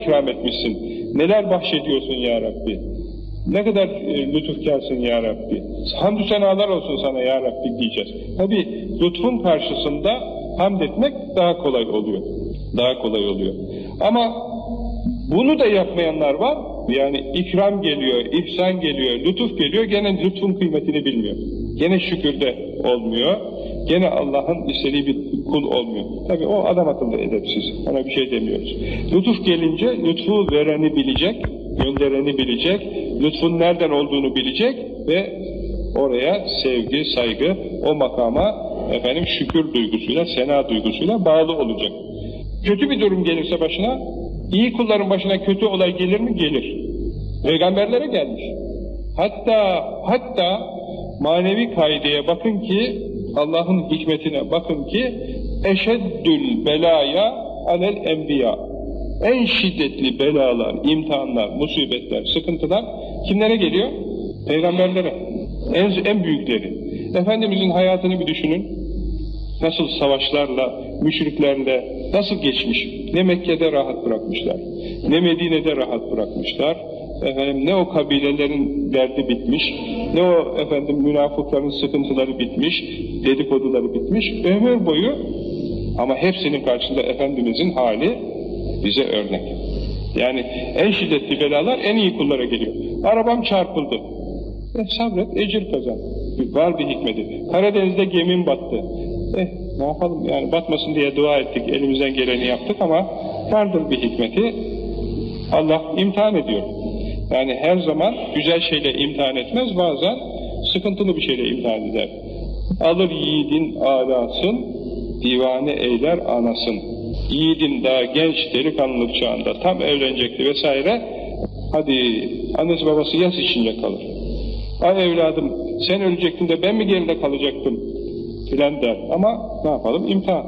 ikram etmişsin, neler bahşediyorsun ya Rabbi, ne kadar lütufkarsın ya Rabbi, hamdü senalar olsun sana ya Rabbi diyeceğiz. Tabi lütfun karşısında hamd etmek daha kolay oluyor, daha kolay oluyor. Ama bunu da yapmayanlar var, yani ikram geliyor, ihsan geliyor, lütuf geliyor, gene lütfun kıymetini bilmiyor. Gene şükürde olmuyor, gene Allah'ın istediği bir kul olmuyor. Tabi o adam akıllı edepsiz, ona bir şey demiyoruz. Lütuf gelince lütfu vereni bilecek, göndereni bilecek, lütfun nereden olduğunu bilecek ve oraya sevgi, saygı, o makama şükür duygusuyla, sena duygusuyla bağlı olacak. Kötü bir durum gelirse başına, iyi kulların başına kötü olay gelir mi? Gelir. Peygamberlere gelmiş. Hatta manevi kaideye bakın ki, Allah'ın hikmetine bakın ki, eşeddül belaya alel enbiya. En şiddetli belalar, imtihanlar, musibetler, sıkıntılar kimlere geliyor? Peygamberlere. En büyükleri. Efendimizin hayatını bir düşünün. Nasıl savaşlarla, müşriklerle nasıl geçmiş? Ne Mekke'de rahat bırakmışlar, ne Medine'de rahat bırakmışlar. Ne o kabilelerin derdi bitmiş, ne o münafıkların sıkıntıları bitmiş, dedikoduları bitmiş, ömür boyu. Ama hepsinin karşısında Efendimizin hali bize örnek. Yani en şiddetli belalar en iyi kullara geliyor. Arabam çarpıldı. Sabret, ecir kazan. Var bir hikmeti. Karadeniz'de gemim battı. Ne yapalım yani, batmasın diye dua ettik, elimizden geleni yaptık ama vardır bir hikmeti. Allah imtihan ediyor. Yani her zaman güzel şeyle imtihan etmez, bazen sıkıntılı bir şeyle imtihan eder. Alır yiğidin alasın, divane eyler anasın. Yiğidin daha genç delikanlılık çağında tam evlenecekti vesaire. Hadi annesi babası yas içinde kalır. Ay evladım sen ölecektin de ben mi geride kalacaktım filan der. Ama ne yapalım, imtihan.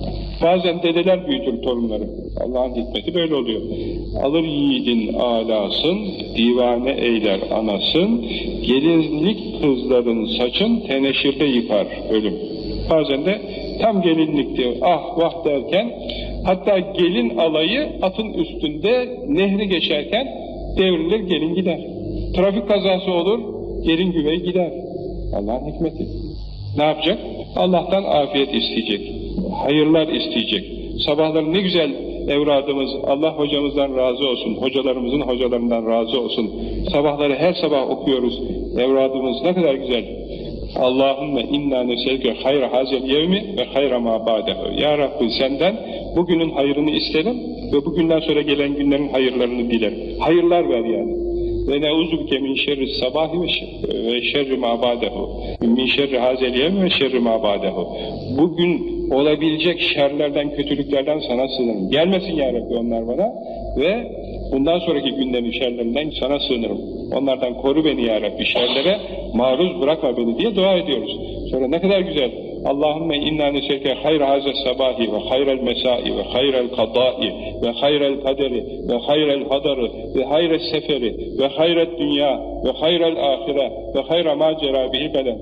Bazen dedeler büyütür torunları. Allah'ın hikmeti böyle oluyor. Alır yiğidin alasın, divane eyler anasın, gelinlik kızların saçın teneşirde yıkar ölüm. Bazen de tam gelinlikti, ah vah derken, hatta gelin alayı atın üstünde nehri geçerken devrilir, gelin gider. Trafik kazası olur, gelin güvey gider. Allah'ın hikmeti. Ne yapacak? Allah'tan afiyet isteyecek, hayırlar isteyecek. Sabahları ne güzel evradımız, Allah hocamızdan razı olsun, hocalarımızın hocalarından razı olsun. Sabahları her sabah okuyoruz, evradımız ne kadar güzel. Allahümme inna neselke hayra hazel yevmi ve hayra ma ba'dehu. Ya Rabbi senden bugünün hayrını isterim ve bugünden sonra gelen günlerin hayırlarını dilerim. Hayırlar ver yani. Ve neuzubke min şerri sabahi ve şerri ma ba'dehu. Min şerri hazel yevmi ve şerri ma ba'dehu. Bugün olabilecek şerlerden, kötülüklerden sana sığınırım. Gelmesin ya Rabbi onlar bana ve bundan sonraki günlerin şerlerinden sana sığınırım. Onlardan koru beni ya Rabbi, şerlere maruz bırakma beni diye dua ediyoruz. Sonra ne kadar güzel. Allahümme inna neselke hayra haze sabahi ve hayrel mesai ve hayrel kadai ve hayrel kaderi ve hayrel hadarı ve hayrel seferi ve hayret dünya ve hayrel ahire ve hayra macera bihi beden.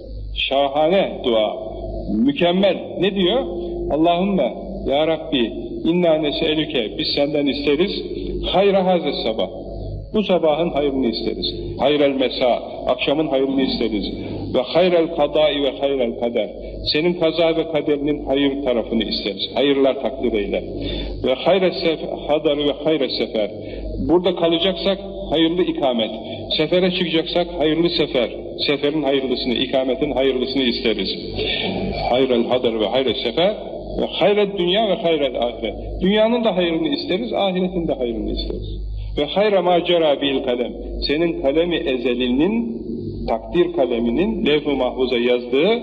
Şahane dua. Mükemmel. Ne diyor? Allahümme ya Rabbi inna neselüke, biz senden isteriz hayra haze sabah. Bu sabahın hayrını isteriz. Hayrel mesa, akşamın hayrını isteriz. Ve hayrel kadai ve hayrel kader. Senin kaza ve kaderinin hayır tarafını isteriz. Hayırlar takdir eyle. Ve hayrel hadarı ve hayrel sefer. Burada kalacaksak hayırlı ikamet. Sefere çıkacaksak hayırlı sefer. Seferin hayırlısını, ikametin hayırlısını isteriz. Hayrel hadarı ve hayrel sefer. Ve hayrel dünya ve hayrel ahiret. Dünyanın da hayrını isteriz, ahiretin de hayrını isteriz. Ve hayra macera bil kalem. Senin kalemi ezelinin, takdir kaleminin levh-i mahfuza yazdığı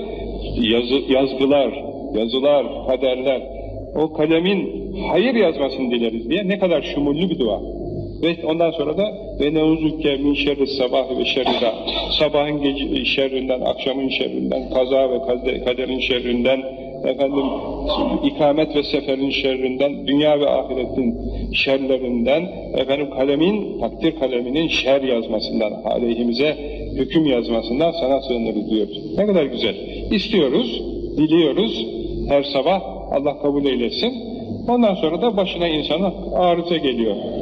yazılar, kaderler, o kalemin hayır yazmasını dileriz diye ne kadar şumullü bir dua. Ve ondan sonra da ve neuzuke min şerri sabahı ve şerrida. Sabahın şerrinden, akşamın şerrinden, kaza ve kaderin şerrinden, ikamet ve seferin şerrinden, dünya ve ahiretin şerlerinden, kalemin, takdir kaleminin şer yazmasından, aleyhimize hüküm yazmasından sana sığınırız diyoruz. Ne kadar güzel. İstiyoruz, diliyoruz her sabah, Allah kabul eylesin. Ondan sonra da başına insana arıza geliyor.